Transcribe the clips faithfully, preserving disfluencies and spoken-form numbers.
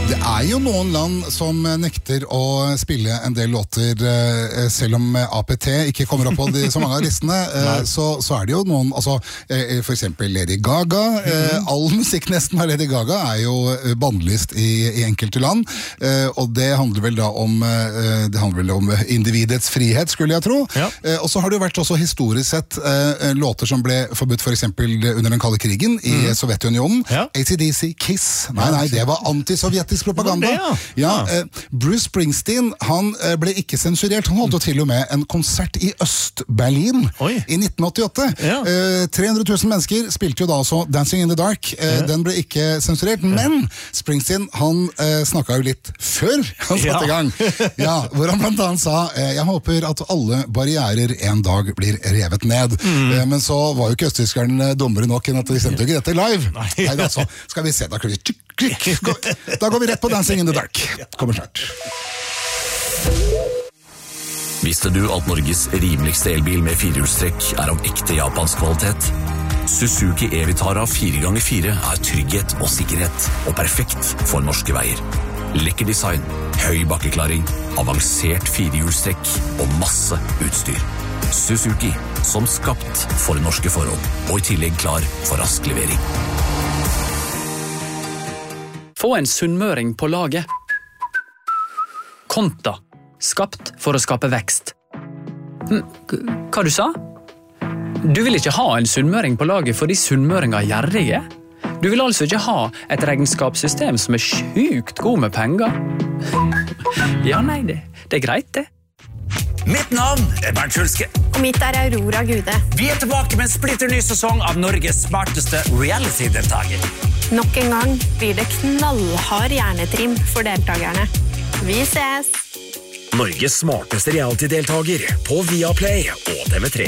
Det er jo noen land som nekter å spille en del låter, selv om A P T ikke kommer opp på de, så mange av listene, så, så er det jo noen, altså, for eksempel Lady Gaga, mm-hmm. all musikk nesten av Lady Gaga er jo bandlyst i, i enkelte land, og det handler vel da om, det handler vel om individets frihet, skulle jeg tro. Ja. Og så har det jo vært også historisk sett låter som ble forbudt for eksempel under den kalde krigen i mm. Sovjetunionen. Ja. A C D C, Kiss, nei, nei, det var antisovjetisk propaganda. Det, ja. Ja, eh, Bruce Springsteen, han eh, ble ikke sensurert. Han holdt jo til og med en konsert i Øst-Berlin Oi. I nitten åttiåtte. Ja. Eh, tre hundre tusen mennesker spilte jo da også Dancing in the Dark. Eh, ja. Den ble ikke sensurert, ja. Men Springsteen, han eh, snakket jo litt før han satte ja. I gang. Ja, hvor han blant annet sa, eh, jeg håper at alle barrierer en dag blir revet ned. Mm. Eh, men så var jo ikke østtyskerne dummere nok enn at de sendte jo ikke dette live. Nei, Nei da, så skal vi se, da kan vi tjukk, tjukk. Da går vi rett på Dancing in the Dark. Kommer snart. Visste du at Norges rimeligste elbil med firehjulstrekk er av ekte japansk kvalitet? Suzuki E-Vitara fire ganger fire er trygghet og sikkerhet, og perfekt for norske veier. Lekker design, høy bakkeklaring, avansert firehjulstrekk og masse utstyr. Suzuki, som skapt for norske forhold, og i tillegg klar for rask levering. Få en sunnmøring på laget. Konta. Skapt for å skape vekst. Hva du sa? Du vil ikke ha en sunnmøring på laget fordi sunnmøringer er gjerrige? Du vil altså ikke ha et regnskapssystem som er sjukt god med penger? Ja, nei, det, det er greit det. Mitt navn er Bernt Hulske. Og mitt er Aurora Gude. Vi er tilbake med en splitter ny sesong av Norges smarteste reality-deltager. Nok en gang blir det knallhard hjernetrim for deltakerne. Vi ses! Norges smarteste reality-deltager på Viaplay og T V tre.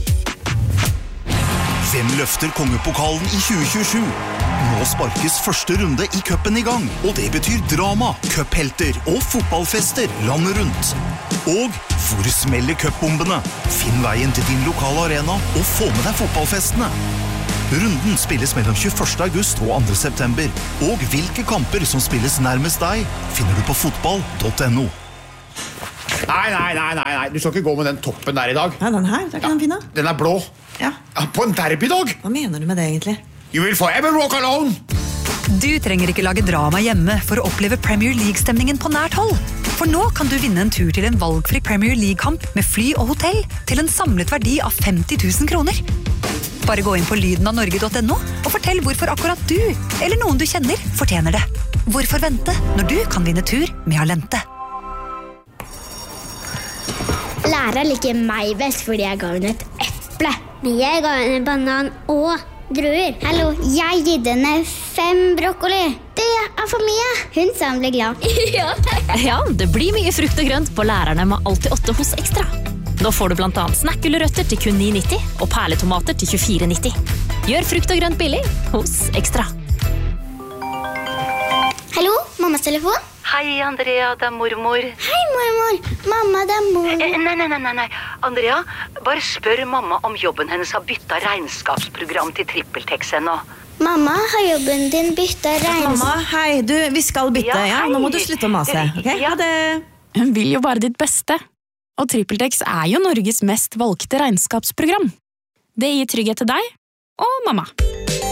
Hvem løfter kongepokalen i tjue tjuesju? Nå sparkes første runde i cupen i gang, og det betyr drama, cuphelter og fotballfester landet rundt. Og hvor smeller cupbombene? Finn veien til din lokale arena og få med deg fotballfestene. Runden spilles mellom tjueførste august og andre september, og hvilke kamper som spilles nærmest deg, finner du på fotball punktum no. Nei, nei, nei, nei, nei, du skal ikke gå med den toppen der i dag. Ja, den her, det er ikke den fine. Den er blå. Ja. På en derbydag. Hva mener du med det egentlig? You will forever walk alone. Du trenger ikke lage drama hjemme for å oppleve Premier League-stemningen på nært hold. For nå kan du vinne en tur til en valgfri Premier League-kamp med fly og hotell til en samlet verdi av femti tusen kroner. Bare gå inn på lyden av norge punktum no og fortell hvorfor akkurat du, eller noen du kjenner, fortjener det. Hvorfor vente når du kan vinne tur med Alente? Læreren liker meg best fordi jeg ga henne et eple. Men jeg ga henne en banan og druer. Hallo, jeg gitt henne fem brokkoli. Det er for mye. Hun sa hun ble glad. Ja. Ja, det blir mye frukt og grønt på lærerne med Alltid åtte hos Ekstra. Nå får du blant annet snakkgulrøtter til kun ni nitti og perletomater til tjuefire nitti. Gjør frukt og grønt billig hos Ekstra. Hallo, mammas telefon? Hei, Andrea, det er mormor. Hei, mormor. Mamma, det er mormor. Eh, nei, nei, nei, nei. Andrea, bare spør mamma om jobben hennes har byttet regnskapsprogram til TrippelTex ennå. Mamma, har jobben din byttet regnskap? Mamma, hei, du, vi skal bytte, ja. ja? Nå må du slutte å mase, ok? Ja, det... Hun vil jo bare ditt beste. Og TrippelTex er jo Norges mest valgte regnskapsprogram. Det gir trygghet til deg og mamma.